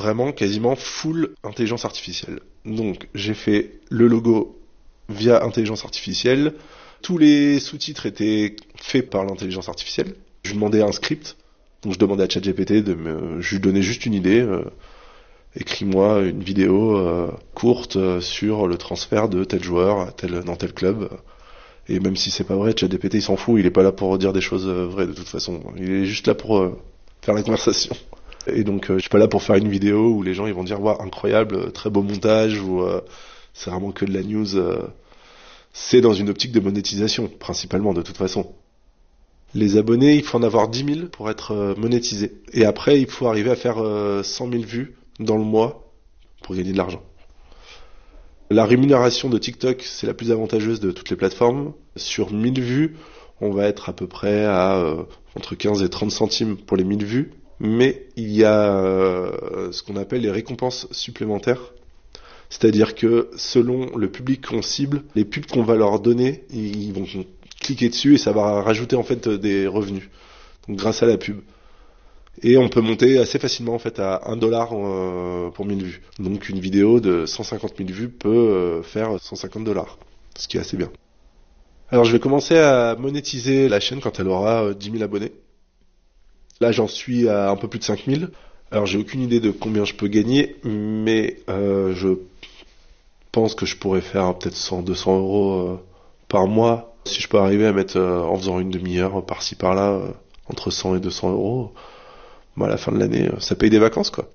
vraiment quasiment full intelligence artificielle. Donc j'ai fait le logo via intelligence artificielle. Tous les sous-titres étaient faits par l'intelligence artificielle. Je lui demandais un script. Donc je demandais à ChatGPT je lui donnais juste une idée. Écris-moi une vidéo courte sur le transfert de tel joueur dans tel club. Et même si c'est pas vrai, ChatGPT il s'en fout, il est pas là pour dire des choses vraies de toute façon. Il est juste là pour faire la conversation. Et donc je suis pas là pour faire une vidéo où les gens ils vont dire waouh incroyable, très beau montage ou c'est vraiment que de la news. C'est dans une optique de monétisation principalement de toute façon. Les abonnés, il faut en avoir 10 000 pour être monétisé. Et après, il faut arriver à faire 100 000 vues dans le mois pour gagner de l'argent. La rémunération de TikTok, c'est la plus avantageuse de toutes les plateformes. Sur 1000 vues, on va être à peu près à entre 15 et 30 centimes pour les 1000 vues. Mais il y a ce qu'on appelle les récompenses supplémentaires. C'est-à-dire que selon le public qu'on cible, les pubs qu'on va leur donner, ils vont cliquer dessus et ça va rajouter en fait des revenus. Donc grâce à la pub. Et on peut monter assez facilement en fait à $1 pour 1000 vues. Donc une vidéo de 150 000 vues peut faire $150, ce qui est assez bien. Alors je vais commencer à monétiser la chaîne quand elle aura 10 000 abonnés. Là j'en suis à un peu plus de 5 000. Alors j'ai aucune idée de combien je peux gagner, mais je pense que je pourrais faire peut-être 100-200 euros par mois. Si je peux arriver à mettre en faisant une demi-heure par-ci par-là entre 100 et 200 euros, à la fin de l'année, ça paye des vacances, quoi.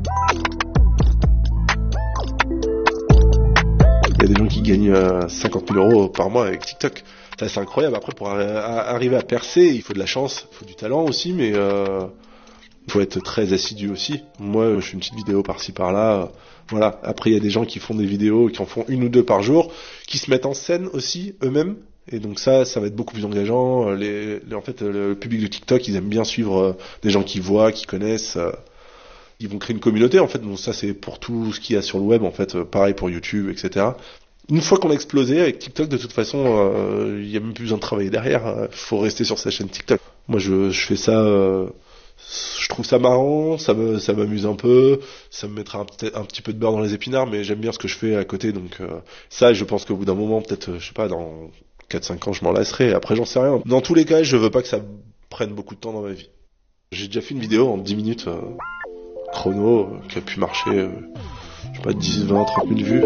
Il y a des gens qui gagnent 50 000 euros par mois avec TikTok. Ça, c'est incroyable. Après, pour arriver à percer, il faut de la chance, il faut du talent aussi, mais il faut être très assidu aussi. Moi, je fais une petite vidéo par-ci par-là. Voilà. Après, il y a des gens qui font des vidéos, qui en font 1 ou 2 par jour, qui se mettent en scène aussi eux-mêmes. Et donc ça va être beaucoup plus engageant. En fait, le public de TikTok, ils aiment bien suivre des gens qui voient, qui connaissent. Ils vont créer une communauté, en fait. Donc ça, c'est pour tout ce qu'il y a sur le web, en fait. Pareil pour YouTube, etc. Une fois qu'on a explosé avec TikTok, de toute façon, il y a même plus besoin de travailler derrière. Il faut rester sur sa chaîne TikTok. Moi, je fais ça. Je trouve ça marrant, ça m'amuse un peu, ça me mettra un petit peu de beurre dans les épinards, mais j'aime bien ce que je fais à côté. Donc ça, je pense qu'au bout d'un moment, peut-être, je sais pas, dans 4-5 ans, je m'en lasserai. Après, j'en sais rien. Dans tous les cas, je veux pas que ça prenne beaucoup de temps dans ma vie. J'ai déjà fait une vidéo en 10 minutes chrono qui a pu marcher, je sais pas, 10, 20, 30 000 vues.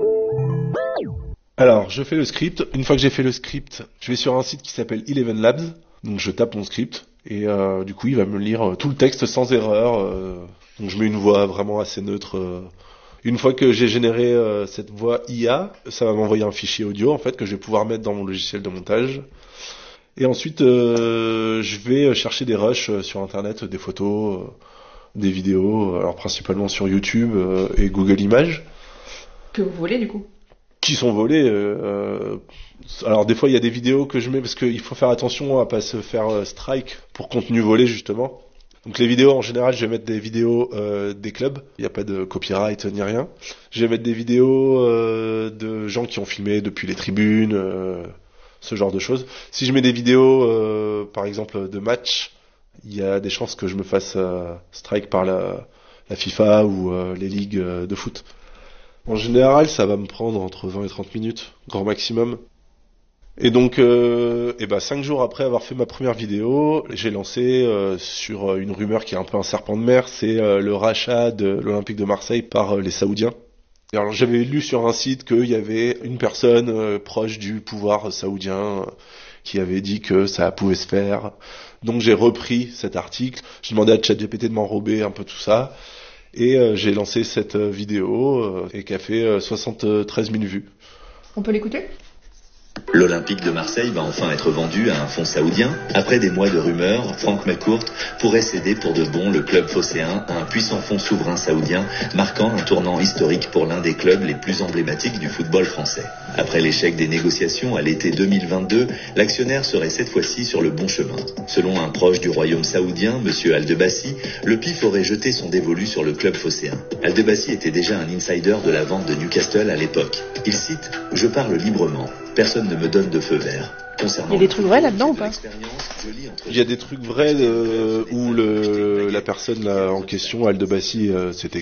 Alors, je fais le script. Une fois que j'ai fait le script, je vais sur un site qui s'appelle Eleven Labs. Donc, je tape mon script et du coup, il va me lire tout le texte sans erreur. Donc, je mets une voix vraiment assez neutre. Une fois que j'ai généré cette voix IA, ça va m'envoyer un fichier audio en fait que je vais pouvoir mettre dans mon logiciel de montage. Et ensuite, je vais chercher des rushs sur Internet, des photos, des vidéos, alors principalement sur YouTube et Google Images. Que vous volez du coup ? Qui sont volées. Alors des fois, il y a des vidéos que je mets parce qu'il faut faire attention à pas se faire strike pour contenu volé justement. Donc les vidéos, en général, je vais mettre des vidéos des clubs. Il n'y a pas de copyright ni rien. Je vais mettre des vidéos de gens qui ont filmé depuis les tribunes, ce genre de choses. Si je mets des vidéos, par exemple, de matchs, il y a des chances que je me fasse strike par la FIFA ou les ligues de foot. En général, ça va me prendre entre 20 et 30 minutes, grand maximum. Et donc, 5 jours après avoir fait ma première vidéo, j'ai lancé sur une rumeur qui est un peu un serpent de mer, c'est le rachat de l'Olympique de Marseille par les Saoudiens. Et alors j'avais lu sur un site qu'il y avait une personne proche du pouvoir saoudien qui avait dit que ça pouvait se faire. Donc j'ai repris cet article, j'ai demandé à ChatGPT de m'enrober un peu tout ça, et j'ai lancé cette vidéo et qui a fait 73 000 vues. On peut l'écouter ? L'Olympique de Marseille va enfin être vendu à un fonds saoudien. Après des mois de rumeurs, Frank McCourt pourrait céder pour de bon le club phocéen à un puissant fonds souverain saoudien, marquant un tournant historique pour l'un des clubs les plus emblématiques du football français. Après l'échec des négociations à l'été 2022, l'actionnaire serait cette fois-ci sur le bon chemin. Selon un proche du royaume saoudien, M. Al-Debassi, le PIF aurait jeté son dévolu sur le club phocéen. Al-Debassi était déjà un insider de la vente de Newcastle à l'époque. Il cite « Je parle librement. Personne ne me donne de feu vert. » Il y a des trucs vrais là-dedans ou pas ? Il y a des trucs vrais où la personne là, en question, Al-Debassi, c'était